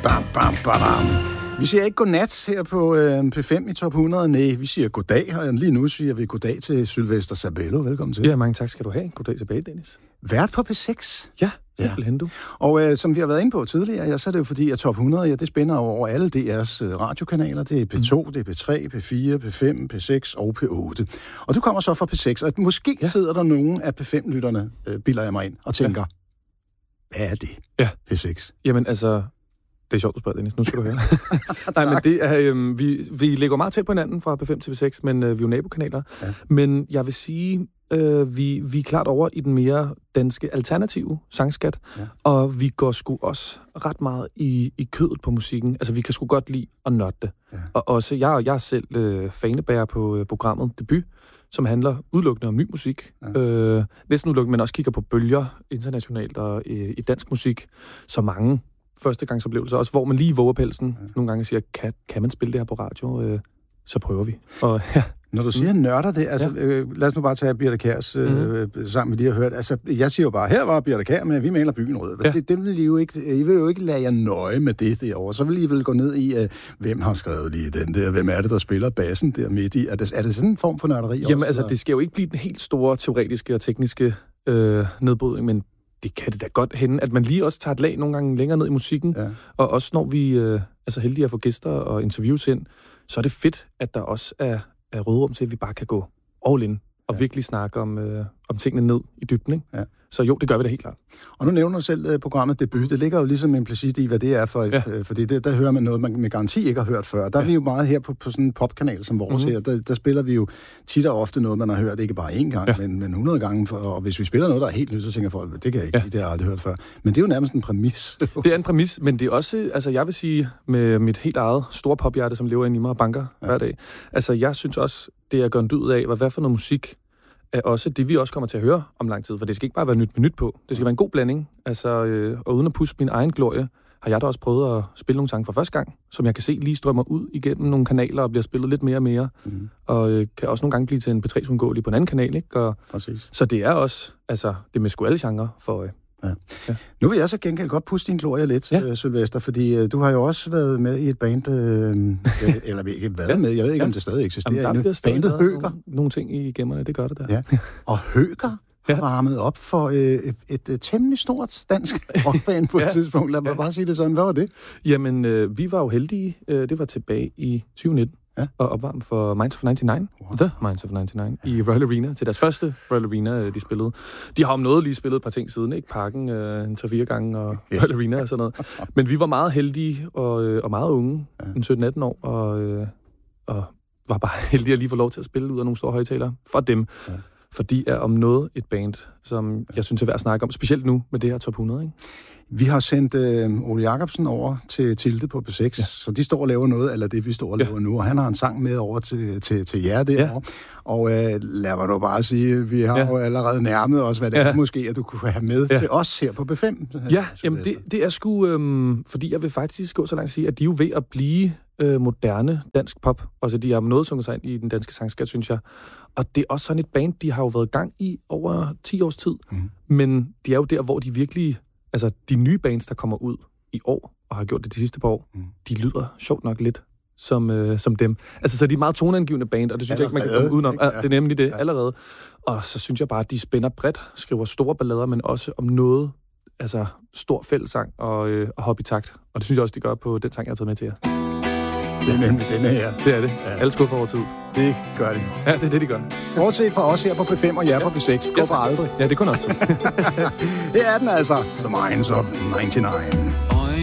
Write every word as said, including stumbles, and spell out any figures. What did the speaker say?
Bam, bam, badam. Vi siger ikke godnat her på øh, P fem i top hundrede. Nej, vi siger goddag, og lige nu siger vi goddag til Sylvester Sabello. Velkommen til. Ja, mange tak skal du have. Goddag tilbage, Dennis. Vært på P seks. Ja, simpelthen du. Og øh, som vi har været inde på tidligere, ja, så er det jo fordi, at top hundrede, ja, det spænder over alle D R's øh, radiokanaler. Det er P to, mm. det er P tre, P fire, P fem, P seks og P otte. Og du kommer så fra P seks, og måske ja. sidder der nogen af P fem-lytterne, øh, bilder jeg mig ind, og tænker, ja. hvad er det? Ja. P seks. Jamen altså... Det er sjovt, du spørger, Dennis. Nu skal du høre. Nej, men det er, øhm, vi, vi ligger meget tæt på hinanden fra P fem til P seks, men øh, vi er jo nabokanaler. Ja. Men jeg vil sige, øh, vi, vi er klart over i den mere danske alternative sangskat, ja. Og vi går sgu også ret meget i, i kødet på musikken. Altså, vi kan sgu godt lide at nørde det. Ja. Og også, jeg, jeg er selv øh, fanebærer på øh, programmet Debut, som handler udelukkende om ny musik. Ja. Øh, næsten udelukkende, men også kigger på bølger internationalt og øh, i dansk musik, så mange førstegangsoplevelser, også hvor man lige våger pelsen. Ja. Nogle gange siger, kan, kan man spille det her på radio? Øh, så prøver vi. Og, ja. Når du siger mm. nørder det, altså ja. øh, lad os nu bare tage Birthe Kjærs øh, mm. sang, vi lige har hørt. Altså, jeg siger jo bare, her var Birthe Kjær, men vi maler byen rød. Ja. Det, det vil I jo ikke, I vil jo ikke lade jer nøje med det derovre. Så vil I vel gå ned i, øh, hvem har skrevet lige den der, hvem er det, der spiller bassen der midt i? Er det, er det sådan en form for nørderi Jamen også, altså, eller? Det skal jo ikke blive den helt store teoretiske og tekniske øh, nedbrydning, men det kan det da godt hende, at man lige også tager et lag nogle gange længere ned i musikken, ja. Og også når vi øh, er så heldige at få gæster og interviews ind, så er det fedt, at der også er, er rådrum til, at vi bare kan gå all in og ja. virkelig snakke om, øh, om tingene ned i dybden, ikke? Ja. Så jo, det gør vi da helt klart. Og nu nævner du selv uh, programmet Debut. Det ligger jo ligesom implicit i, hvad det er for et... Ja. Uh, fordi det, der hører man noget, man med garanti ikke har hørt før. Der ja. er vi jo meget her på, på sådan en popkanal som vores mm-hmm. her. Der, der spiller vi jo tit og ofte noget, man har hørt ikke bare én gang, ja. men, men hundrede gange. For, og hvis vi spiller noget, der er helt nyt, så tænker folk, det kan jeg ikke, ja. det har jeg aldrig hørt før. Men det er jo nærmest en præmis. Det er en præmis, men det er også... Altså, jeg vil sige, med mit helt eget store pophjerte, som lever inde i mig og banker ja. hver dag. Altså, jeg synes også, det jeg gør en dyd af, hvad for noget musik er også det, vi også kommer til at høre om lang tid, for det skal ikke bare være nyt med nyt på. Det skal være en god blanding. Altså, øh, og uden at pusse min egen glorie, har jeg da også prøvet at spille nogle sange for første gang, som jeg kan se lige strømmer ud igennem nogle kanaler og bliver spillet lidt mere og mere. Mm. Og øh, kan også nogle gange blive til en P tre-uundgåelig på en anden kanal, ikke? Og, Præcis. Så det er også, altså, det er med sgu alle genrer for øh. Ja. Ja. Nu vil jeg så gengæld godt puste din glorie lidt, ja. øh, Sylvester, fordi øh, du har jo også været med i et band, øh, eller ikke været ja. med, jeg ved ikke, ja. om det stadig eksisterer. Jamen, der bliver stadig bandet Høger. Nogle, nogle ting i gemmerne, det gør det der. Ja. Og Høger ja. varmet op for øh, et, et, et temmelig stort dansk rockband på et ja. tidspunkt. Lad mig ja. bare sige det sådan. Hvad var det? Jamen, øh, vi var jo heldige. Øh, det var tilbage i tyve nitten. Ja. Og opvarm for Minds of nioghalvfems, wow. The Minds of nioghalvfems, ja. i Royal Arena, til deres første Royal Arena, de spillede. De har om noget lige spillet et par ting siden, ikke? Parken øh, en tre-fire gange, og ja. Royal Arena og sådan noget. Men vi var meget heldige og, øh, og meget unge, ja. en sytten atten år, og, øh, og var bare heldige at lige få lov til at spille ud af nogle store højtalere for dem. Ja. For de er om noget et band, som jeg synes er værd at snakke om, specielt nu med det her top hundrede, ikke? Vi har sendt øh, Ole Jacobsen over til Tilde på P seks, ja. så de står og laver noget, eller det vi står og laver ja. nu, og han har en sang med over til, til, til jer derovre. Ja. Og øh, lad mig nu bare sige, vi har ja. jo allerede nærmet os, hvad det ja. er måske, at du kunne have med ja. til os her på P fem. Ja, jamen det, det er sgu, øhm, fordi jeg vil faktisk gå så langt sige, at de er jo ved at blive øh, moderne dansk pop. Altså de har noget sunget sig ind i den danske sangskat, synes jeg. Og det er også sådan et band, de har jo været i gang i over ti års tid. Mm. Men de er jo der, hvor de virkelig... Altså, de nye bands, der kommer ud i år, og har gjort det de sidste par år, mm. de lyder sjovt nok lidt som, øh, som dem. Altså, så de er meget toneangivende band, og det synes allerede, jeg ikke, man kan komme udenom. Ja, det er nemlig det, ja. allerede. Og så synes jeg bare, at de spænder bredt, skriver store ballader, men også om noget, altså stor fællesang og, øh, og hop i takt. Og det synes jeg også, de gør på den sang, jeg har taget med til jer. Det er nemlig denne her. Det er det. Ja. Alle skuffer over tid. Det gør de. Ja, det er det, de gør. Bortset fra os her på P fem og jer ja. på P seks. Skuffer ja, aldrig. Ja, det kun også. Det er den altså. The Minds of nioghalvfems.